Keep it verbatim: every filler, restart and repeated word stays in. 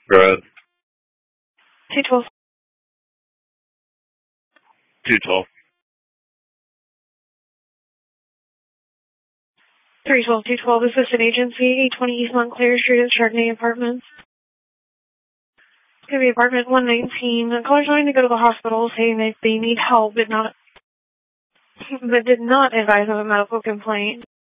Go ahead. two twelve. two twelve. three twelve, two twelve, Assistant Agency, eight twenty East Montclair Street at Chardonnay Apartments. It's going to be apartment one nineteen. Callers wanting to go to the hospital saying that they need help, but not, but did not advise of a medical complaint.